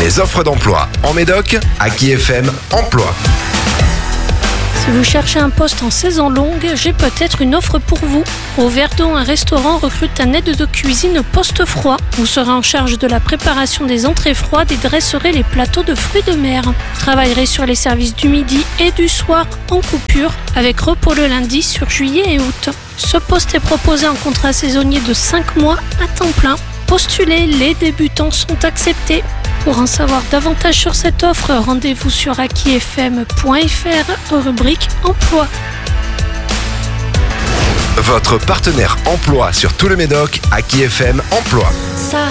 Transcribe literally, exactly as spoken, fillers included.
Les offres d'emploi en Médoc, Aki F M Emploi. Si vous cherchez un poste en saison longue, j'ai peut-être une offre pour vous. Au Verdon, un restaurant recrute un aide de cuisine au poste froid. Vous serez en charge de la préparation des entrées froides et dresserez les plateaux de fruits de mer. Vous travaillerez sur les services du midi et du soir en coupure, avec repos le lundi sur juillet et août. Ce poste est proposé en contrat saisonnier de cinq mois à temps plein. Postulez, les débutants sont acceptés. Pour en savoir davantage sur cette offre, rendez-vous sur aki f m point f r, rubrique emploi. Votre partenaire emploi sur tout le Médoc, Aki F M Emploi. Ça